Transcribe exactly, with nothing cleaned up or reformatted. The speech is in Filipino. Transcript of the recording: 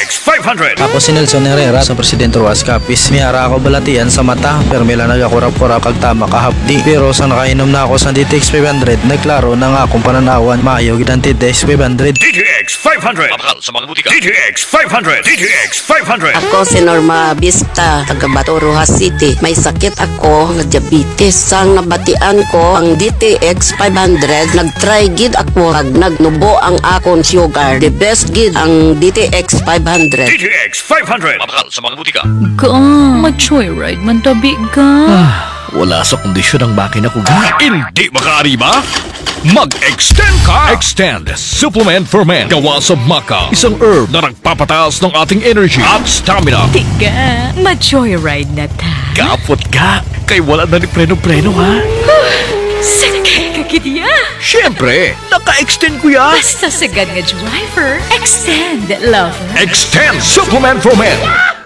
X five hundred. Ako si Nelson Herrera sa Presidente Ruas Capiz. Miyara ako balatian sa mata, pero mila nagakurap-kurap kag tama kahapdi. Pero sa nakainom na ako sa D T X five hundred, nagklaro na nga akong pananawan maayo gid ang D T X five hundred. D T X five hundred. Mapakal sa mga butika. D T X five hundred. D T X five hundred. Ako si Norma Vista, taga Bato, Rojas City. May sakit ako nga diabetes. Sang nabatian ko ang D T X five hundred, nag-try gid ako kag nagnubo ang akon sugar. The best gid ang D T X five hundred. D T X five hundred. Mapakal sa mga butika. Ka, ma-joyride man tabi ka. Wala sa kondisyon ang makina ko. Hindi makaari ba? Mag-extend ka! Extend Supplement for Men. Gawa sa maca. Isang herb na nagpapataas ng ating energy at stamina. Tiga, ma-joyride na ta. Kapot ka. Kay wala na ni preno-preno ha. Sakay ka kidya. Siyempre, naka-extend ko ya. Basta sagad nga driver, extend lover. Extend Supplement for Men.